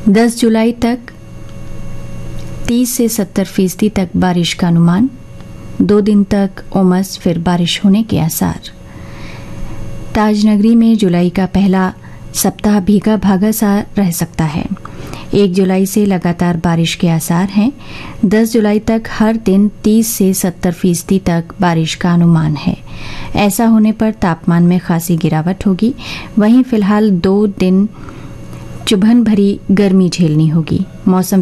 10 जुलाई तक 30 से 70% तक बारिश का अनुमान। 2 दिन तक उमस, फिर बारिश होने के आसार। ताजनगरी में जुलाई का पहला सप्ताह भीगा भागा सा रह सकता है। 1 जुलाई से लगातार बारिश के आसार हैं। 10 जुलाई तक हर दिन 30 से 70% तक बारिश का अनुमान है। ऐसा होने पर तापमान में खासी गिरावट होगी। वहीं फिलहाल 2 दिन चुभन भरी गर्मी झेलनी होगी। मौसम